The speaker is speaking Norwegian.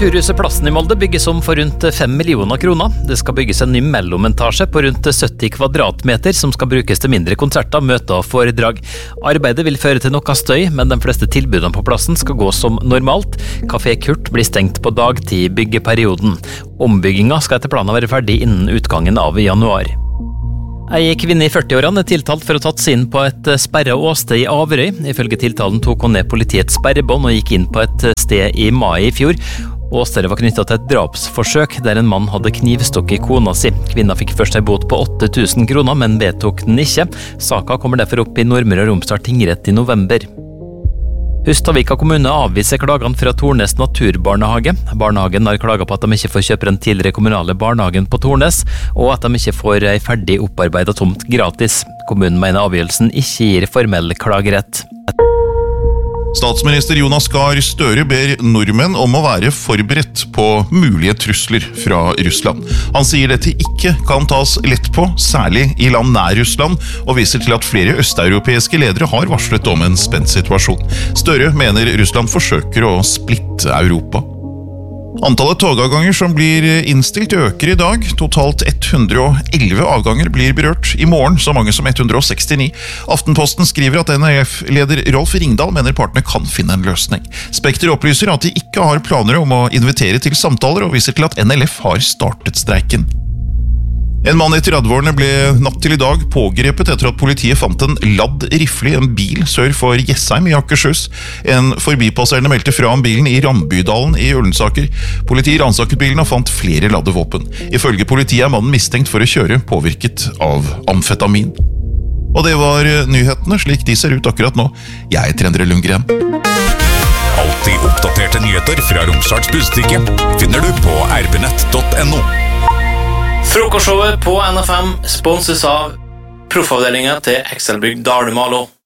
Kulturhuset Plassen i Molde bygges om for rundt 5 millioner kroner. Det skal bygges en ny mellomentasje på rundt 70 kvadratmeter som skal brukes til mindre konserter, møter og foredrag. Arbeidet vil føre til noe støy, men de fleste tilbudene på plassen skal gå som normalt. Café Kurt blir stengt på dagtid i byggeperioden. Ombygginga skal etter planen være ferdig innen utgangen av januar. Ei kvinne i 40-årene tiltalt for å ha tatt seg inn på et sperret åsted i Averøy. Ifølge tiltalen tok hun ned politiets sperrebånd og gikk inn på et sted i mai i fjor. Åstedet var knyttet til et drapsforsøk der en mann hadde knivstukket kona si. Kvinna fikk først en bot på 8 000 kroner, men vedtok den ikke. Saka kommer derfor opp i Nordmøre og Romsdal tingrett i november. Hustadvika kommune avviser klagene fra Tornes naturbarnehage. Barnehagen har klaget på at de ikke får kjøpe den tidligere kommunale barnehagen på Tornes, og at de ikke får ei ferdig opparbeidet tomt gratis. Kommunen mener avgjørelsen ikke gir formell klagerett. Statsminister Jonas Gahr Støre ber nordmenn om å være forberedt på mulige trusler fra Russland. Han sier dette ikke kan tas lett på, særlig i land nær Russland, og viser til at flere østeuropeiske ledere har varslet om en spent situasjon. Støre mener Russland forsøker å splitte Europa. Antallet togavganger som blir innstilt øker i dag. Totalt 111 avganger blir berørt. I morgen så mange som 169. Aftenposten skriver at NRF-leder Rolf Ringdal mener partene kan finne en løsning. Spekter opplyser at de ikke har planer om å invitere til samtaler, og viser til at NLF har startet streiken. En mann i 30-årene ble natt til i dag pågrepet etter at politiet fant en ladd rifle i en bil sør for Jessheim i Akershus. En forbipasserende meldte fra om bilen i Rambydalen i Ullensaker. Politiet ransaket bilen og fant flere ladde våpen. Ifølge politiet er mannen mistenkt for å kjøre påvirket av amfetamin. Og det var nyhetene slik de ser ut akkurat nå. Jeg heter Endre Lundgren. Alltid oppdaterte nyheter fra Romsdals Budstikke finner du på rbnett.no. Frokostshowet på NFM sponses av proffavdelingen til Excelbygg Dalumalo.